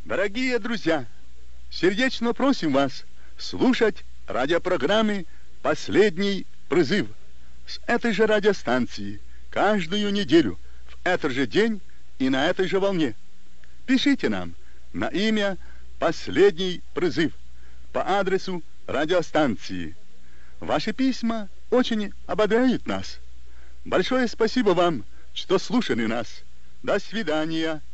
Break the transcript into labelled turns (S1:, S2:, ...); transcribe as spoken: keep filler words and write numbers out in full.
S1: Дорогие друзья, сердечно просим вас слушать радиопрограммы «Последний призыв» с этой же радиостанции каждую неделю в этот же день и на этой же волне. Пишите нам на имя «Последний призыв» по адресу радиостанции. Ваши письма очень ободряют нас. Большое спасибо вам, что слушали нас. До свидания.